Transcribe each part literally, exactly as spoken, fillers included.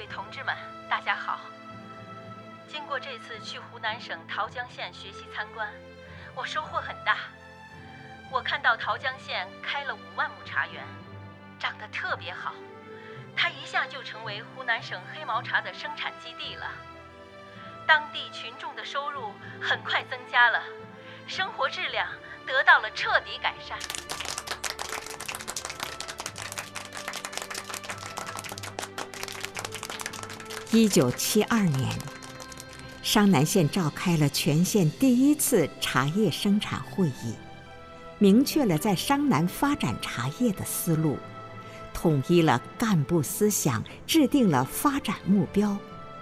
位同志们，大家好！经过这次去湖南省桃江县学习参观，我收获很大。我看到桃江县开了五万亩茶园，长得特别好，它一下就成为湖南省黑毛茶的生产基地了。当地群众的收入很快增加了，生活质量得到了彻底改善。 一九七二年，商南县召开了全县第一次茶叶生产会议，明确了在商南发展茶叶的思路，统一了干部思想，制定了发展目标。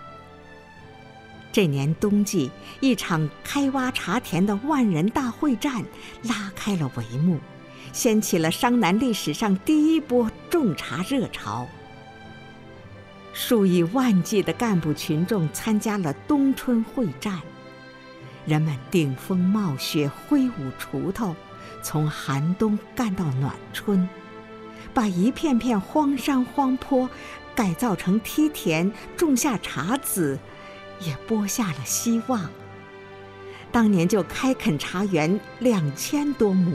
这年冬季，一场开挖茶田的万人大会战拉开了帷幕，掀起了商南历史上第一波种茶热潮。数以万计的干部群众参加了冬春会战，人们顶风冒雪，挥舞锄头，从寒冬干到暖春，把一片片荒山荒坡改造成梯田，种下茶籽，也播下了希望。当年就开垦茶园两千多亩。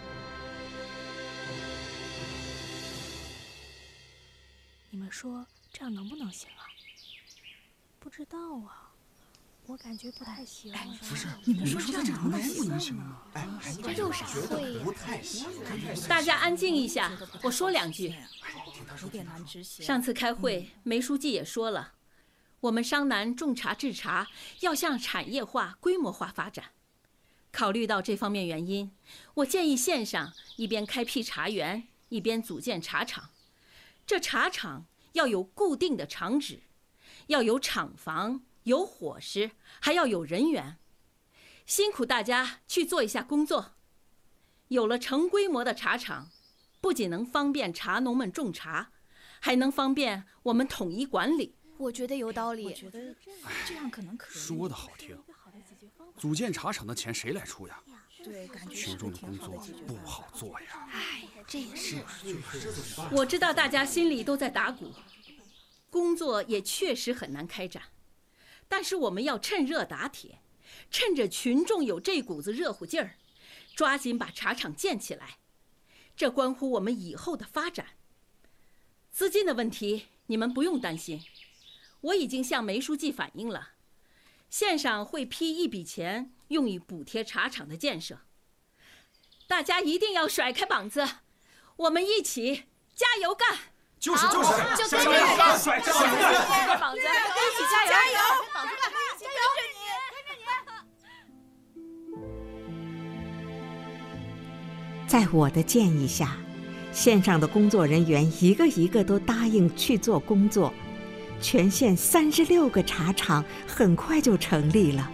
你们说这样能不能行啊？不知道啊，我感觉不太行。 哎，不是，你们说这样能不能行啊？哎， 这有啥会呀？ 不太行。 大家安静一下，我说两句。 有点难执行。 上次开会，梅书记也说了，我们商南种茶制茶要向产业化、规模化发展。考虑到这方面原因，我建议县上一边开辟茶园，一边组建茶厂。这茶厂要有固定的厂址，要有厂房，有伙食，还要有人员。辛苦大家去做一下工作。有了成规模的茶厂，不仅能方便茶农们种茶，还能方便我们统一管理。 我觉得有道理。 我觉得这样可能可以。 说得好听，组建茶厂的钱谁来出呀？ 对，感觉群众的工作不好做呀。 哎，这也是。 我知道大家心里都在打鼓，工作也确实很难开展，但是我们要趁热打铁，趁着群众有这股子热乎劲儿，抓紧把茶厂建起来。这关乎我们以后的发展。资金的问题你们不用担心，我已经向梅书记反映了，县上会批一笔钱用于补贴茶厂的建设。大家一定要甩开膀子，我们一起加油干！ 就是就是， 就加油干，甩开膀子，一起加油！加油！膀子干，一起跟着你， 跟着你。在我的建议下，县上的工作人员一个一个都答应去做工作，全县三十六个茶厂很快就成立了。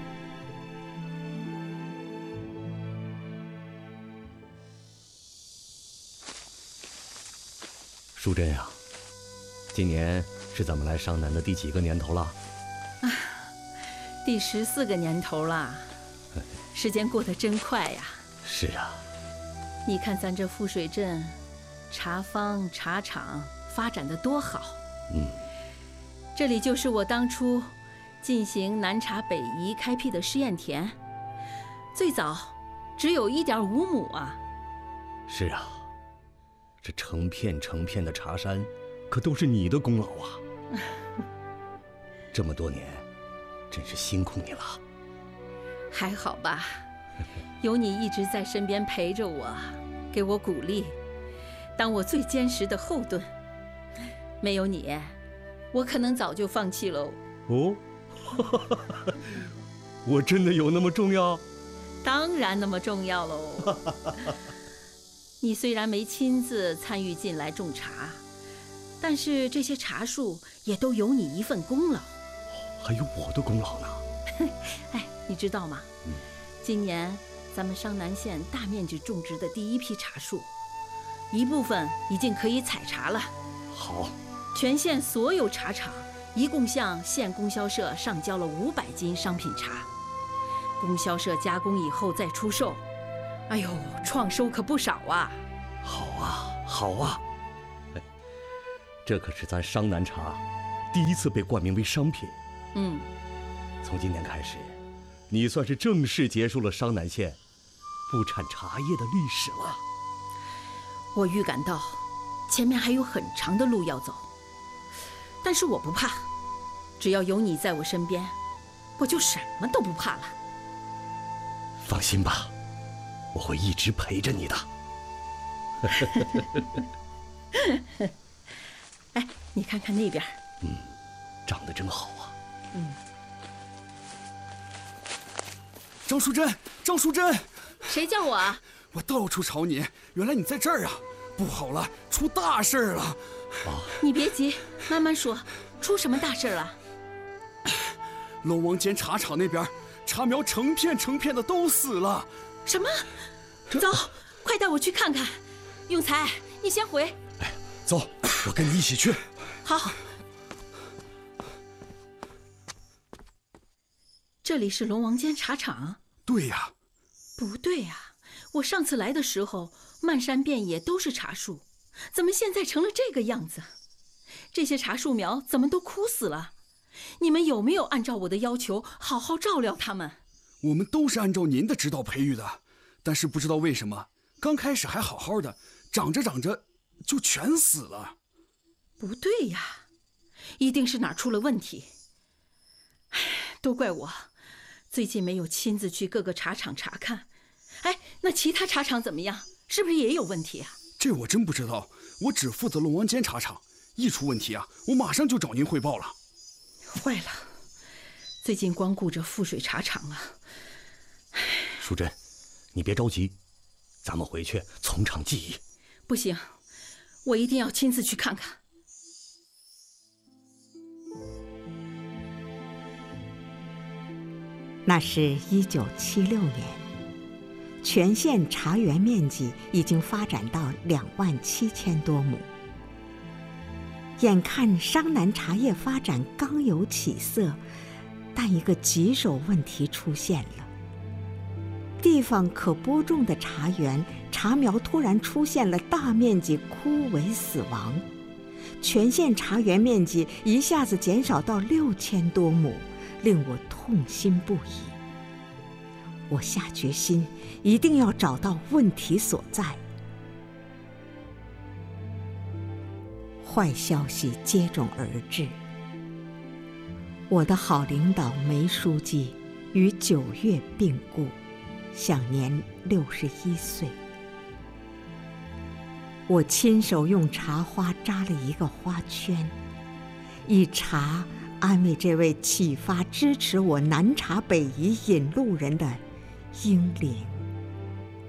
淑珍呀，今年是咱们来商南的第几个年头了？ 啊，第十四个年头了，时间过得真快呀。 是啊， 你看咱这富水镇，茶坊、茶厂发展得多好。 嗯， 这里就是我当初进行南茶北移开辟的试验田，最早只有一点五亩啊。 是啊。这成片成片的茶山，可都是你的功劳啊！这么多年，真是辛苦你了。 还好吧，有你一直在身边陪着我，给我鼓励，当我最坚实的后盾。没有你，我可能早就放弃喽。 哦，我真的有那么重要？ 当然那么重要喽。你虽然没亲自参与进来种茶，但是这些茶树也都有你一份功劳。 还有我的功劳呢。 哎，你知道吗？嗯，今年咱们商南县大面积种植的第一批茶树，一部分已经可以采茶了。 好， 全县所有茶厂一共向县供销社上交了五百斤商品茶，供销社加工以后再出售。哎呦，创收可不少啊！ 好啊，好啊！哎，这可是咱商南茶第一次被冠名为商品。 嗯， 从今天开始，你算是正式结束了商南县不产茶叶的历史了。 我预感到前面还有很长的路要走，但是我不怕，只要有你在我身边，我就什么都不怕了。 放心吧，我会一直陪着你的。 哎，你看看那边。 嗯，长得真好啊。 嗯。 张淑珍，张淑珍， 谁叫我啊？ 我到处找你，原来你在这儿啊！不好了，出大事了！ 啊！ 你别急，慢慢说，出什么大事了？ 龙王间茶厂那边，茶苗成片成片的都死了。 什么？走，快带我去看看。永才，你先回。 哎，走，我跟你一起去。 好。这里是龙王间茶厂？ 对呀。 不对呀，我上次来的时候，漫山遍野都是茶树，怎么现在成了这个样子？这些茶树苗怎么都枯死了？你们有没有按照我的要求好好照料它们？ 我们都是按照您的指导培育的，但是不知道为什么，刚开始还好好的，长着长着就全死了。 不对呀，一定是哪儿出了问题。唉，都怪我，最近没有亲自去各个茶厂查看。哎，那其他茶厂怎么样？是不是也有问题啊？ 这我真不知道，我只负责龙王间茶厂，一出问题啊，我马上就找您汇报了。 坏了，最近光顾着富水茶厂啊。 淑珍，你别着急，咱们回去从长计议。 不行，我一定要亲自去看看。 那是一九七六年，全县茶园面积已经发展到两万七千多亩。眼看商南茶叶发展刚有起色，但一个棘手问题出现了：地方可播种的茶园茶苗突然出现了大面积枯萎死亡，全县茶园面积一下子减少到六千多亩，令我痛心不已。我下决心一定要找到问题所在。坏消息接踵而至，我的好领导梅书记于九月病故，享年六十一岁。我亲手用茶花扎了一个花圈，以茶安慰这位启发支持我南茶北移引路人的英灵。